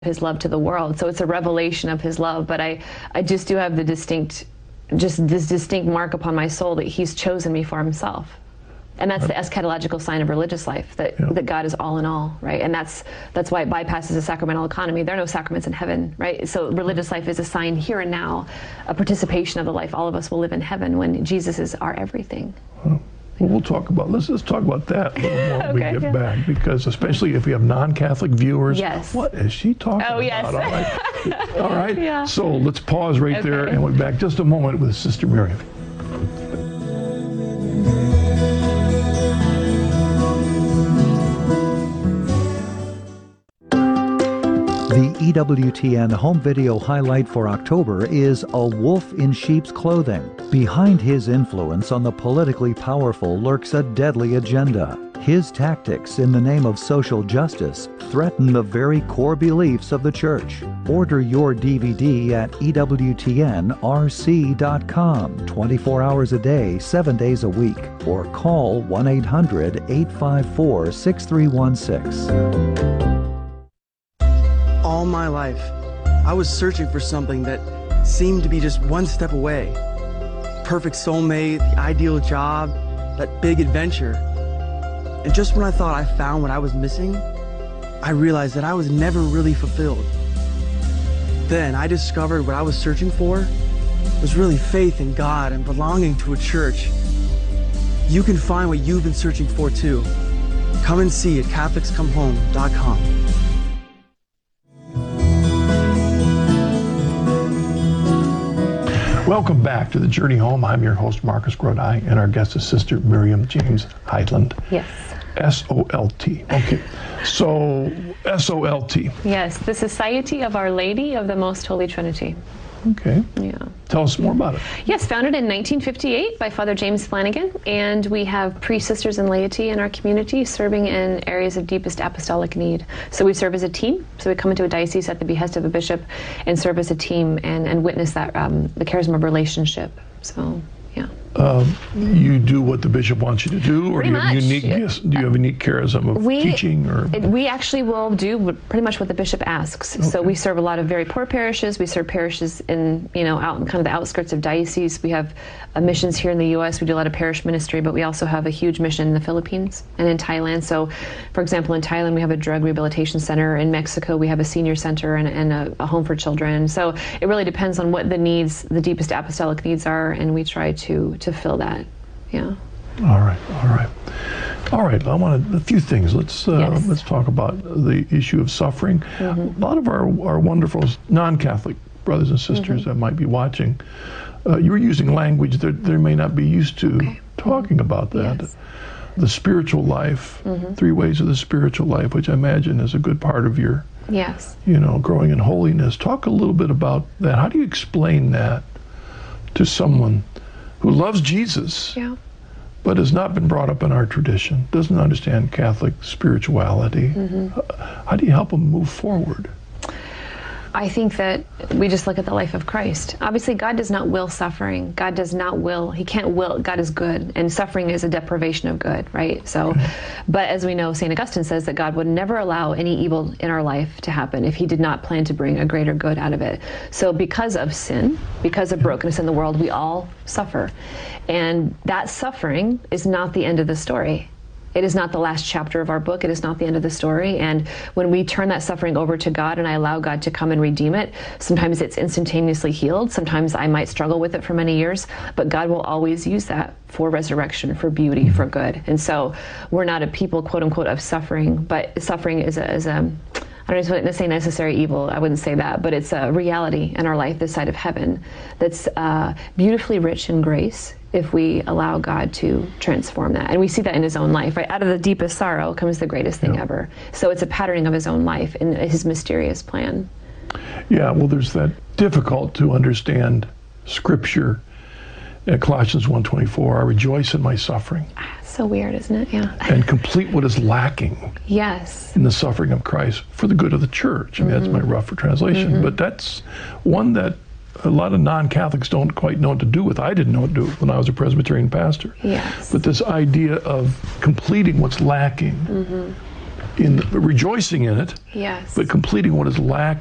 his love to the world. So it's a revelation of his love, but I just do have this distinct mark upon my soul that he's chosen me for himself. And that's the eschatological sign of religious life, that God is all in all, right? And that's why it bypasses the sacramental economy. There are no sacraments in heaven, right? So religious life is a sign here and now, a participation of the life all of us will live in heaven when Jesus is our everything. Well, we'll talk about, let's talk about that a little more when we get back, because especially if we have non-Catholic viewers, what is she talking about? Yes. All right. All right. Yeah. So let's pause right there, and we'll be back just a moment with Sister Miriam. The EWTN home video highlight for October is A Wolf in Sheep's Clothing. Behind his influence on the politically powerful lurks a deadly agenda. His tactics in the name of social justice threaten the very core beliefs of the Church. Order your DVD at EWTNRC.com 24 hours a day, 7 days a week, or call 1-800-854-6316. All my life, I was searching for something that seemed to be just one step away. Perfect soulmate, the ideal job, that big adventure. And just when I thought I found what I was missing, I realized that I was never really fulfilled. Then I discovered what I was searching for was really faith in God and belonging to a church. You can find what you've been searching for too. Come and see at CatholicsComeHome.com. Welcome back to The Journey Home. I'm your host, Marcus Grodi, and our guest is Sister Miriam James Heitland. Yes. S-O-L-T. Okay. So, S-O-L-T. Yes, the Society of Our Lady of the Most Holy Trinity. Okay. Yeah. Tell us more about it. Yes, founded in 1958 by Father James Flanagan, and we have priests, sisters, and laity in our community serving in areas of deepest apostolic need. So we serve as a team. So we come into a diocese at the behest of a bishop and serve as a team and witness that the charism of relationship. So, yeah. You do what the bishop wants you to do, or do you have unique charism of teaching? Or we actually will do pretty much what the bishop asks. Okay. So we serve a lot of very poor parishes. We serve parishes in out in kind of the outskirts of dioceses. We have missions here in the U.S. We do a lot of parish ministry, but we also have a huge mission in the Philippines and in Thailand. So, for example, in Thailand we have a drug rehabilitation center. In Mexico we have a senior center and a home for children. So it really depends on what the needs, the deepest apostolic needs are, and we try to fill that. Yeah. All right. I want a few things. Let's talk about the issue of suffering. A lot of our wonderful non-Catholic brothers and sisters that might be watching, you're using language that they may not be used to talking about that. Yes. The spiritual life, 3 ways of the spiritual life, which I imagine is a good part of your, growing in holiness. Talk a little bit about that. How do you explain that to someone who loves Jesus, but has not been brought up in our tradition, doesn't understand Catholic spirituality? How do you help them move forward? I think that we just look at the life of Christ. Obviously, God does not will suffering. God does not will. He can't will. God is good, and suffering is a deprivation of good, right? So, but as we know, St. Augustine says that God would never allow any evil in our life to happen if he did not plan to bring a greater good out of it. So because of sin, because of brokenness in the world, we all suffer. And that suffering is not the end of the story. It is not the last chapter of our book. It is not the end of the story. And when we turn that suffering over to God and I allow God to come and redeem it, sometimes it's instantaneously healed. Sometimes I might struggle with it for many years, but God will always use that for resurrection, for beauty, for good. And so we're not a people, quote unquote, of suffering, but suffering is a I don't want to say necessary evil, I wouldn't say that, but it's a reality in our life this side of heaven that's beautifully rich in grace if we allow God to transform that. And we see that in his own life, right? Out of the deepest sorrow comes the greatest thing ever. So it's a patterning of his own life in his mysterious plan. Yeah, well, there's that difficult to understand scripture at Colossians 1:24, I rejoice in my suffering. So weird, isn't it? Yeah. And complete what is lacking in the suffering of Christ for the good of the church. I mean, that's my rougher translation. But that's one that a lot of non-Catholics don't quite know what to do with. I didn't know what to do with when I was a Presbyterian pastor. Yes. But this idea of completing what's lacking in rejoicing in it, Yes. but completing what is